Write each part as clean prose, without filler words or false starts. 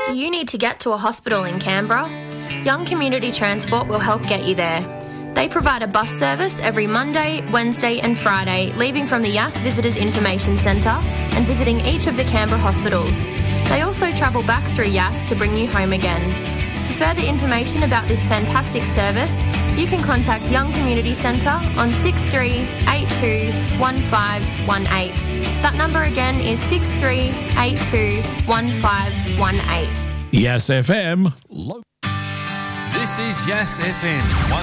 Do you need to get to a hospital in Canberra? Young Community Transport will help get you there. They provide a bus service every Monday, Wednesday and Friday, leaving from the Yass Visitors Information Centre and visiting each of the Canberra hospitals. They also travel back through Yass to bring you home again. For further information about this fantastic service, you can contact Young Community Centre on 63821518. That number again is 63821518. Yass FM. This is Yass FM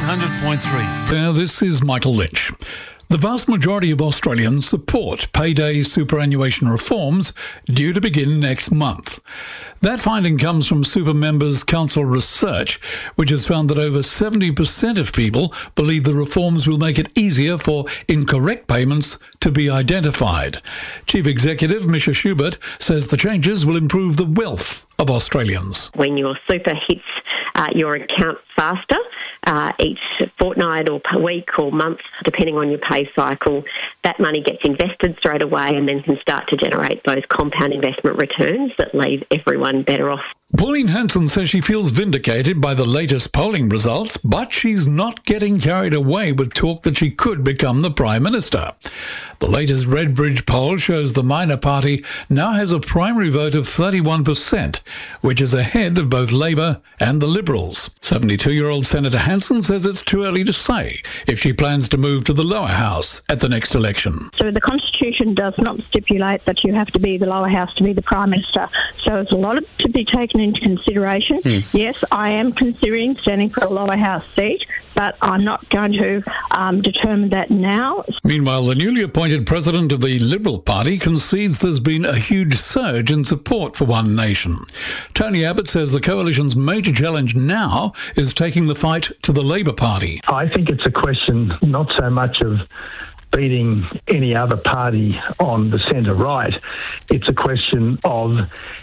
100.3. This is Michael Lynch. The vast majority of Australians support payday superannuation reforms due to begin next month. That finding comes from Super Members Council research, which has found that over 70% of people believe the reforms will make it easier for incorrect payments to be identified. Chief Executive Misha Schubert says the changes will improve the wealth of Australians. When your super hits your account faster, each fortnight or per week or month, depending on your pay cycle, that money gets invested straight away and then can start to generate those compound investment returns that leave everyone better off. Pauline Hanson says she feels vindicated by the latest polling results, but she's not getting carried away with talk that she could become the Prime Minister. The latest Redbridge poll shows the minor party now has a primary vote of 31%, which is ahead of both Labor and the Liberals. 72-year-old Senator Hanson says it's too early to say if she plans to move to the lower house at the next election. So the Constitution does not stipulate that you have to be the lower house to be the Prime Minister. So there's a lot to be taken into consideration. Yes, I am considering standing for a lower house seat, but I'm not going to determine that now. Meanwhile, the newly appointed president of the Liberal Party concedes there's been a huge surge in support for One Nation. Tony Abbott says the coalition's major challenge now is taking the fight to the Labor Party. I think it's a question not so much of beating any other party on the centre-right. It's a question of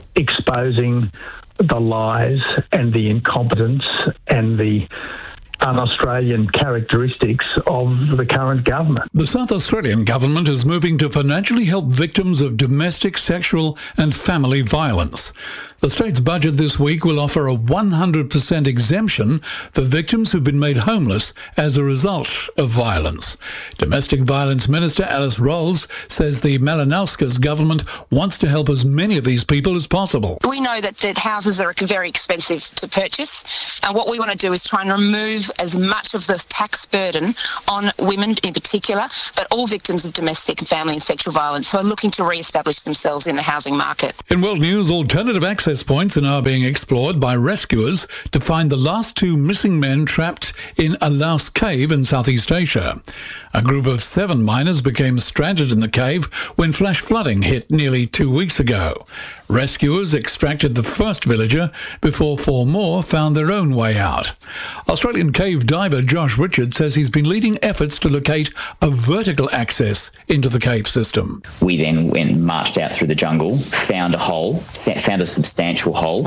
exposing the lies and the incompetence and the un-Australian characteristics of the current government. The South Australian government is moving to financially help victims of domestic, sexual and family violence. The state's budget this week will offer a 100% exemption for victims who've been made homeless as a result of violence. Domestic Violence Minister Alice Rolls says the Malinauskas government wants to help as many of these people as possible. We know that houses are very expensive to purchase, and what we want to do is try and remove as much of the tax burden on women in particular, but all victims of domestic, family and sexual violence who are looking to re-establish themselves in the housing market. In world news, alternative access points are now being explored by rescuers to find the last two missing men trapped in a Laos cave in Southeast Asia. A group of 7 miners became stranded in the cave when flash flooding hit nearly 2 weeks ago. Rescuers extracted the first villager before 4 more found their own way out. Australian cave diver Josh Richard says he's been leading efforts to locate a vertical access into the cave system. We then went and marched out through the jungle, found a hole, found a substantial hole.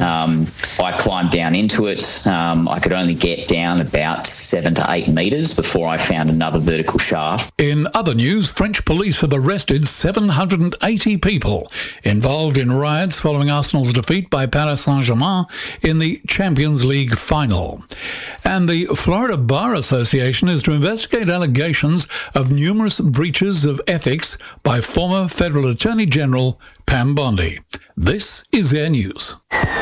I climbed down into it. I could only get down about 7 to 8 metres before I found another vertical shaft. In other news, French police have arrested 780 people involved in riots following Arsenal's defeat by Paris Saint-Germain in the Champions League final. And the Florida Bar Association is to investigate allegations of numerous breaches of ethics by former Federal Attorney General Pam Bondi. This is Air News.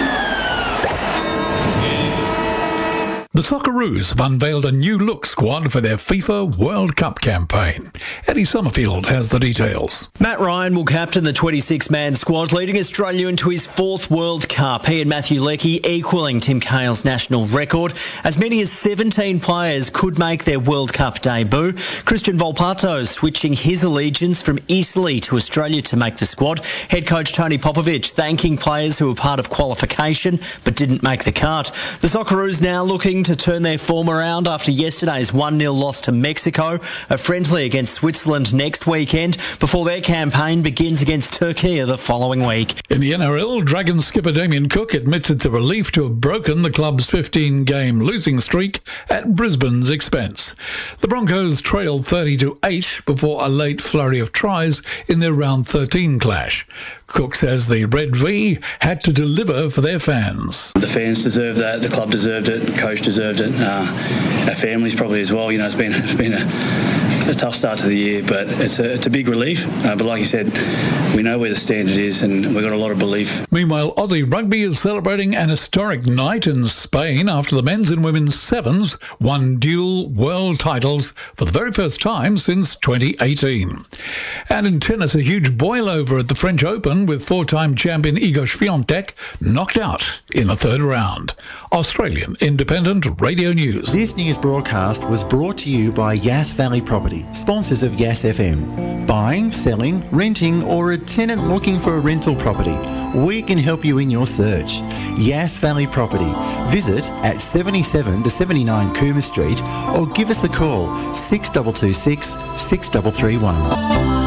The Socceroos have unveiled a new look squad for their FIFA World Cup campaign. Eddie Summerfield has the details. Matt Ryan will captain the 26-man squad, leading Australia into his 4th World Cup. He and Matthew Leckie equalling Tim Cahill's national record. As many as 17 players could make their World Cup debut. Christian Volpato switching his allegiance from Italy to Australia to make the squad. Head coach Tony Popovic thanking players who were part of qualification but didn't make the cut. The Socceroos now looking to turn their form around after yesterday's 1-0 loss to Mexico, a friendly against Switzerland next weekend, before their campaign begins against Turkey the following week. In the NRL, Dragons skipper Damien Cook admits it's a relief to have broken the club's 15-game losing streak at Brisbane's expense. The Broncos trailed 30-8 before a late flurry of tries in their round 13 clash. Cook says the Red V had to deliver for their fans. The fans deserve that, the club deserved it, the coach deserved it, our families probably as well. You know, it's been a tough start to the year, but it's a big relief. But like you said, we know where the standard is and we've got a lot of belief. Meanwhile, Aussie Rugby is celebrating an historic night in Spain after the men's and women's sevens won dual world titles for the very first time since 2018. And in tennis, a huge boil-over at the French Open with four-time champion Iga Swiatek knocked out in the third round. Australian Independent Radio News. This news broadcast was brought to you by Yass Valley Property, sponsors of Yass FM. Buying, selling, renting, or a tenant looking for a rental property, we can help you in your search. Yass Valley Property. Visit at 77 to 79 Cooma Street or give us a call 6226 6331.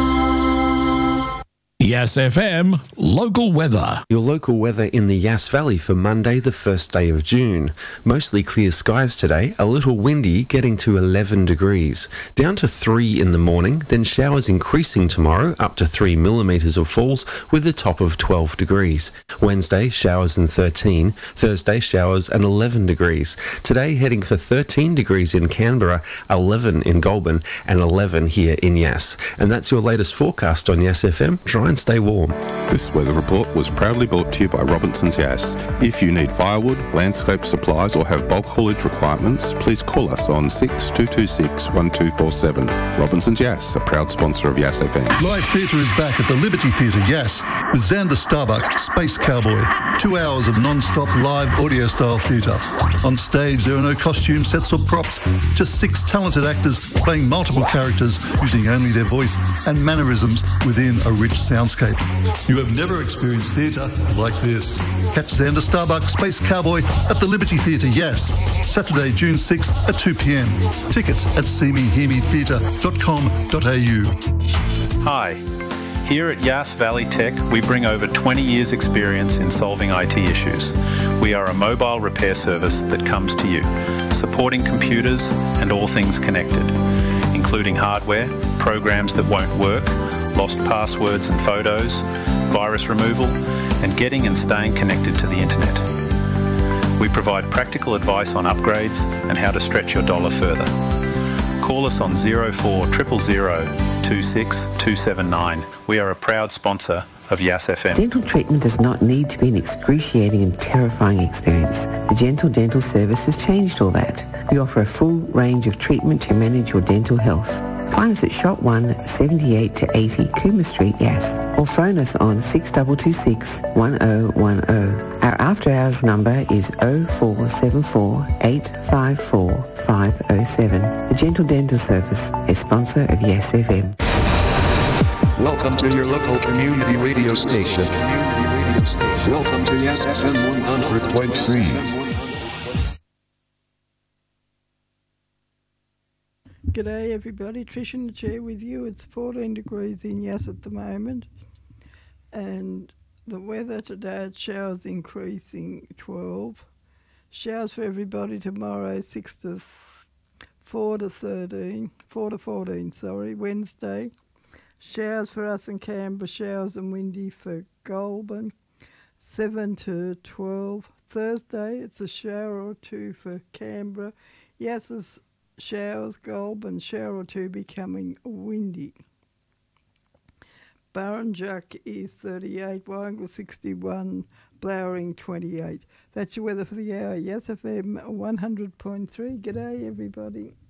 Yass FM local weather. Your local weather in the Yass Valley for Monday, the 1st day of June. Mostly clear skies today, a little windy, getting to 11 degrees. Down to 3 in the morning, then showers increasing tomorrow, up to 3 millimetres of falls, with a top of 12 degrees. Wednesday, showers and 13. Thursday, showers and 11 degrees. Today, heading for 13 degrees in Canberra, 11 in Goulburn, and 11 here in Yass. And that's your latest forecast on Yass FM. Try and stay warm. This weather report was proudly brought to you by Robinson's Yass. If you need firewood, landscape supplies or have bulk haulage requirements, please call us on 6226 1247. Robinson's Yass, a proud sponsor of Yass FM. Live theatre is back at the Liberty Theatre Yass with Xander Starbuck, Space Cowboy. 2 hours of non-stop live audio-style theatre. On stage, there are no costume sets or props, just 6 talented actors playing multiple characters using only their voice and mannerisms within a rich soundscape. You have never experienced theatre like this. Catch Xander Starbuck, Space Cowboy at the Liberty Theatre Yass, Saturday, June 6th at 2 p.m. Tickets at seemehearme.com.au. Hi. Here at Yass Valley Tech, we bring over 20 years' experience in solving IT issues. We are a mobile repair service that comes to you, supporting computers and all things connected, including hardware, programs that won't work, lost passwords and photos, virus removal, and getting and staying connected to the internet. We provide practical advice on upgrades and how to stretch your dollar further. Call us on 0400 26 279. We are a proud sponsor of Yass FM. Dental treatment does not need to be an excruciating and terrifying experience. The Gentle Dental Service has changed all that. We offer a full range of treatment to manage your dental health. Find us at Shop 1, 78 to 80 Cooma Street, Yass, or phone us on 6226 1010. Our after hours number is 0474 854 507. The Gentle Dental Service, a sponsor of Yass FM. Welcome to your local community radio station. Welcome to Yass FM 100.3. G'day everybody, Trish in the chair with you. It's 14 degrees in Yass at the moment, and the weather today, showers increasing 12. Showers for everybody tomorrow 4 to 14, Wednesday. Showers for us in Canberra, showers and windy for Goulburn 7 to 12. Thursday, it's a shower or two for Canberra. Yass's showers, Goulburn, shower or two becoming windy. Burrinjuck is 38, Warringal 61, Blowering 28. That's your weather for the hour. Yass FM 100.3. G'day everybody.